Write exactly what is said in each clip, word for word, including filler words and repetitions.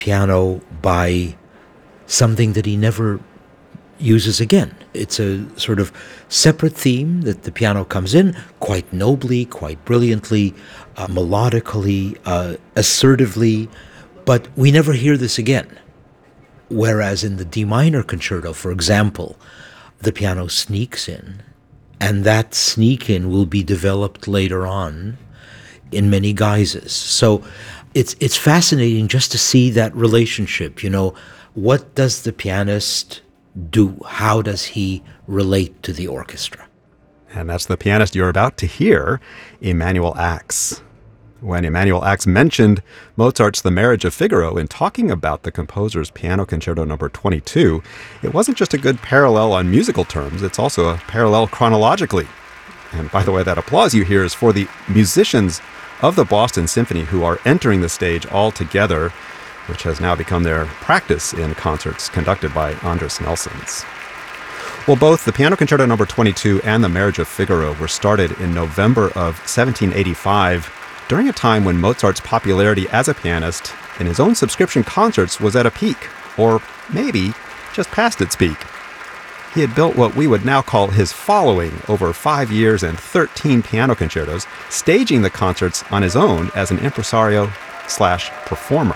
piano by something that he never uses again. It's a sort of separate theme that the piano comes in quite nobly, quite brilliantly, uh, melodically, uh, assertively, but we never hear this again. Whereas in the D minor concerto, for example, the piano sneaks in, and that sneak in will be developed later on in many guises. So it's it's fascinating just to see that relationship. You know, what does the pianist do? How does he relate to the orchestra? And that's the pianist you're about to hear, Emanuel Ax. When Emanuel Ax mentioned Mozart's The Marriage of Figaro in talking about the composer's Piano Concerto number twenty-two, it wasn't just a good parallel on musical terms, it's also a parallel chronologically. And by the way, that applause you hear is for the musicians of the Boston Symphony who are entering the stage all together, which has now become their practice in concerts conducted by Andris Nelsons. Well, both the Piano Concerto number twenty-two and The Marriage of Figaro were started in November of seventeen eighty-five, during a time when Mozart's popularity as a pianist in his own subscription concerts was at a peak, or maybe just past its peak. He had built what we would now call his following over five years and thirteen piano concertos, staging the concerts on his own as an impresario slash performer.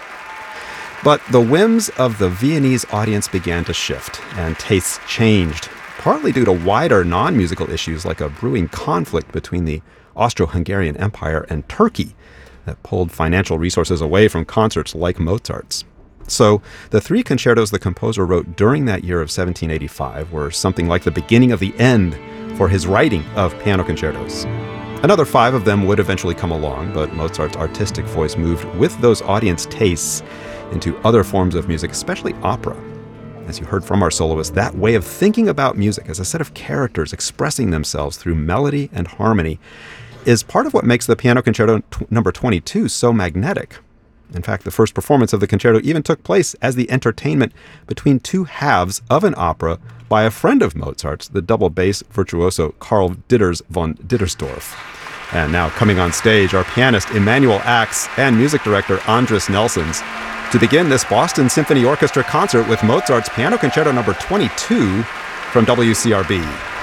But the whims of the Viennese audience began to shift, and tastes changed, partly due to wider non-musical issues like a brewing conflict between the Austro-Hungarian Empire and Turkey that pulled financial resources away from concerts like Mozart's. So the three concertos the composer wrote during that year of seventeen eighty-five were something like the beginning of the end for his writing of piano concertos. Another five of them would eventually come along, but Mozart's artistic voice moved with those audience tastes into other forms of music, especially opera. As you heard from our soloist, that way of thinking about music as a set of characters expressing themselves through melody and harmony is part of what makes the Piano Concerto t- number twenty-two so magnetic. In fact, the first performance of the concerto even took place as the entertainment between two halves of an opera by a friend of Mozart's, the double bass virtuoso Karl Ditters von Dittersdorf. And now coming on stage are pianist Emanuel Ax and music director Andris Nelsons to begin this Boston Symphony Orchestra concert with Mozart's Piano Concerto number twenty-two from W C R B.